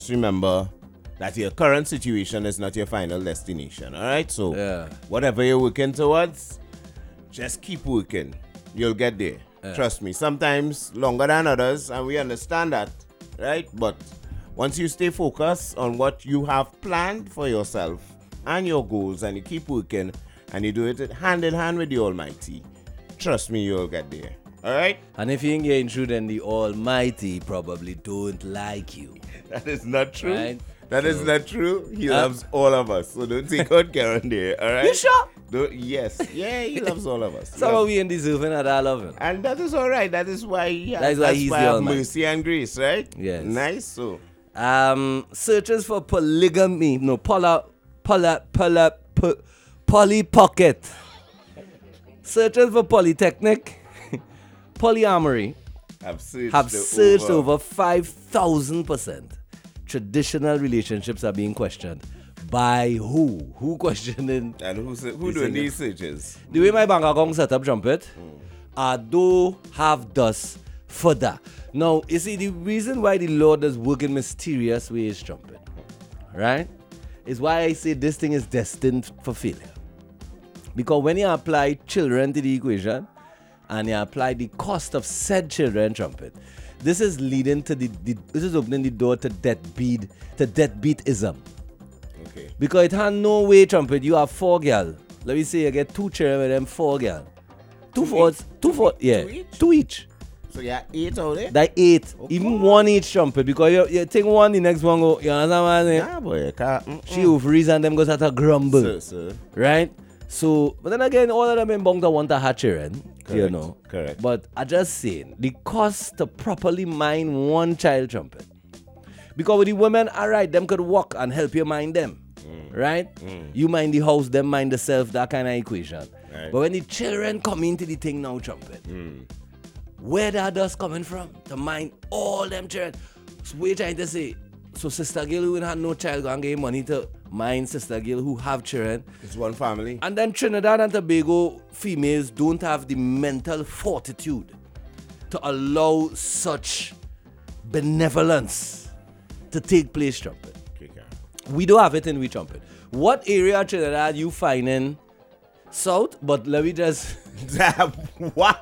remember that your current situation is not your final destination. All right, so whatever you're working towards, just keep working. You'll get there. Trust me. Sometimes longer than others, and we understand that, right? But once you stay focused on what you have planned for yourself and your goals, and you keep working, and you do it hand in hand with the Almighty, trust me, you'll get there. All right? And if you ain't getting through, then the Almighty probably don't like you. That is not true. Right? That is not true. He loves all of us. So don't take out Karen there. All right? You sure? Yes. Yeah, he loves all of us. So we ain't deserving of that loving. And that is all right. That is why he has he's the Almighty. mercy and grace, right? Yes. Nice. So searches for polygamy. No, poly pocket. Searches for polytechnic. Polyamory have surged over 5,000%. Traditional relationships are being questioned. By who? Who questioning? And who doing these searches? The way my bank account set up, Trumpet, I do have thus for that. Now, you see, the reason why the Lord does work in mysterious ways, Trumpet, right, is why I say this thing is destined for failure. Because when you apply children to the equation, and you apply the cost of said children, Trumpet, this is leading to this is opening the door to deadbeatism. Okay. Because it has no way, Trumpet, you have 4 girls. Let me say you get 2 children with them 4 girls. 2 each. So you have 8 out there? That 8. Okay. Even 1 each, Trumpet, because you take one, the next one go, you understand what I'm saying? Yeah, boy, you can't. She will freeze and them goes at a grumble. Sir. Right? So, but then again, all of them in Bonga want to have children, you know. Correct. But I just saying, the cost to properly mind one child, Trumpet. Because with the women, all right, them could walk and help you mind them, right? You mind the house, them mind the self, that kind of equation. Right. But when the children come into the thing now, Trumpet, where that dust coming from? To mind all them children. So we're trying to say, so Sister Gill who had no child, go and give money to mine Sister Gill who have children. It's one family. And then Trinidad and Tobago females don't have the mental fortitude to allow such benevolence to take place, Trumpet. Okay. We do have it in we, Trumpet. What area of Trinidad you find in South? But let me just... Wow.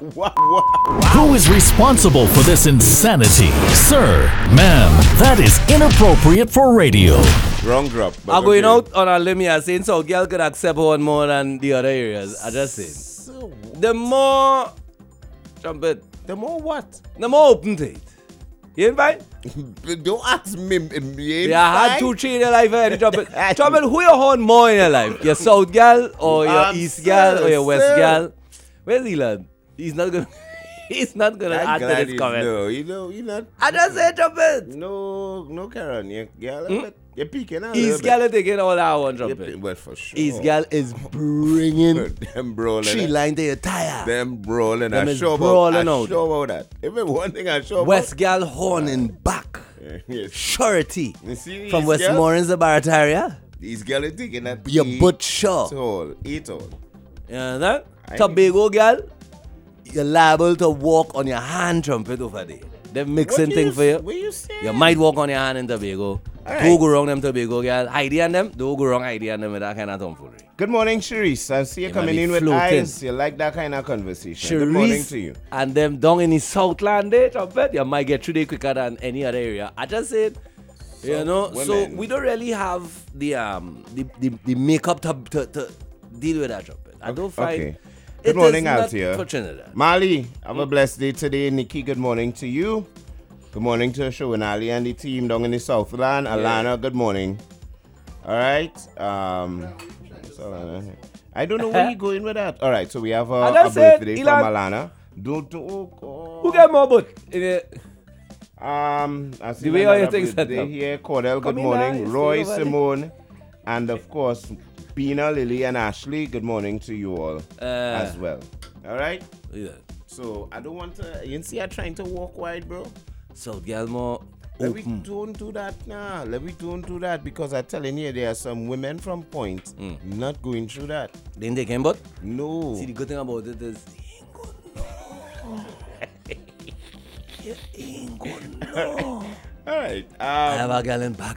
Who is responsible for this insanity? Sir, ma'am, that is inappropriate for radio. Wrong drop. I'm going out on a limb here saying so girl could accept one more than the other areas. I just said. So, The more... Trumpet. the more what? The more open to it. You ain't fine? Don't ask me. Yeah, I had 2, 3 in your life already, Trumpet. Trumpet, who you hold more in your life? Your South girl or your East girl or your West girl? Where's Elon? He's not gonna add to this comment. No, you not. I just said, Trumpet. No, Karen. You're peeking out. East girl is taking all that one, Trumpet. But for sure. East girl is bringing them brawling. 3 line to your tire. Them brawling. Them I'm is sure brawling about, out. I'm sure about that. If it's one thing I'm sure West girl horning back. Yes. Surety. You see From these girls? Westmoreland to Barataria. These girls are taking that. Your butt sure. 8 all. You understand? Tobago girl, you're liable to walk on your hand, Trumpet, over there. They're mixing things for you. What you say? You might walk on your hand in Tobago. Right. Don't go wrong them Tobago girl. Heidi and them, don't go wrong Heidi and them with that kind of tomfoolery. Good morning, Sharice. I see you You coming might be in with floating. eyes. You like that kind of conversation. Good morning to you. And them down in the Southland there, Trumpet, you might get through there quicker than any other area. I just said, you know, so women. we don't really have the makeup to deal with that, Trumpet. I don't find Okay. Good morning out here. For Trinidad. Mali, have a blessed day today. Nikki, good morning to you. Good morning to Showanali and the team down in the Southland. Alana, good morning. All right. I don't know where you going with that. All right, so we have a birthday from Alana. Who get more butt? I see The way all your things set birthday up. here. Cordell, good Come in morning. now, Roy, stay over Simone, and of course, Pina, Lily, and Ashley. Good morning to you all as well. All right. Yeah. So I don't want to. You see, I'm trying to walk wide, bro. So girl more Let me open. don't do that now. Let me don't do that because I'm telling you, there are some women from Point not going through that. Then they came but No. see the good thing about it is he ain't gonna know. You ain't gonna know. All right. I have a girl in